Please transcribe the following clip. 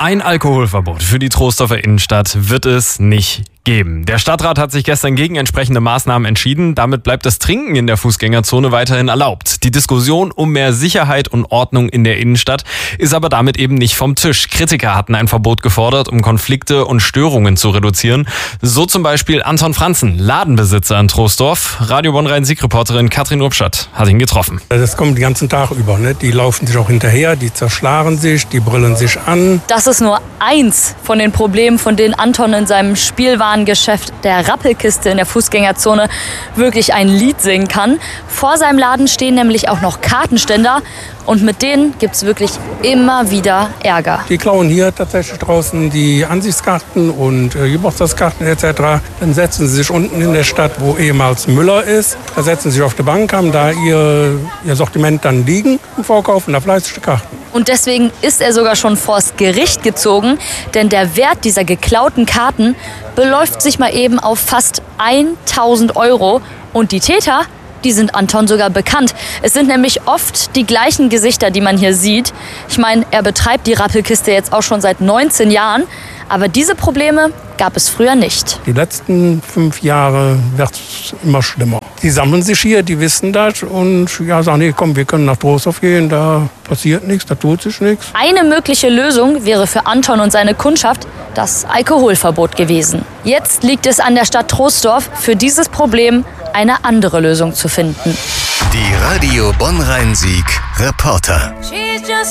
Ein Alkoholverbot für die Troisdorfer Innenstadt wird es nicht geben. Der Stadtrat hat sich gestern gegen entsprechende Maßnahmen entschieden. Damit bleibt das Trinken in der Fußgängerzone weiterhin erlaubt. Die Diskussion um mehr Sicherheit und Ordnung in der Innenstadt ist aber damit eben nicht vom Tisch. Kritiker hatten ein Verbot gefordert, um Konflikte und Störungen zu reduzieren. So zum Beispiel Anton Franzen, Ladenbesitzer in Troisdorf. Radio Bonn-Rhein-Sieg-Reporterin Katrin Rupschat hat ihn getroffen. Das kommt den ganzen Tag über. Ne? Die laufen sich auch hinterher, die zerschlagen sich, die brüllen sich an. Das ist nur eins von den Problemen, von denen Anton in seinem Spielwarengeschäft der Rappelkiste in der Fußgängerzone wirklich ein Lied singen kann. Vor seinem Laden stehen nämlich auch noch Kartenständer und mit denen gibt es wirklich immer wieder Ärger. Die klauen hier tatsächlich draußen die Ansichtskarten und Geburtstagskarten etc. Dann setzen sie sich unten in der Stadt, wo ehemals Müller ist. Da setzen sie sich auf die Bank, haben da ihr Sortiment dann liegen und verkaufen da fleißig die Karten. Und deswegen ist er sogar schon vors Gericht gezogen, denn der Wert dieser geklauten Karten beläuft sich mal eben auf fast 1.000 € und die Täter, die sind Anton sogar bekannt. Es sind nämlich oft die gleichen Gesichter, die man hier sieht. Ich meine, er betreibt die Rappelkiste jetzt auch schon seit 19 Jahren. Aber diese Probleme gab es früher nicht. Die letzten 5 Jahre wird es immer schlimmer. Die sammeln sich hier, die wissen das und sagen, nee, komm, wir können nach Troisdorf gehen, da passiert nichts, da tut sich nichts. Eine mögliche Lösung wäre für Anton und seine Kundschaft das Alkoholverbot gewesen. Jetzt liegt es an der Stadt Troisdorf, für dieses Problem eine andere Lösung zu finden. Die Radio Bonn-Rhein-Sieg-Reporter.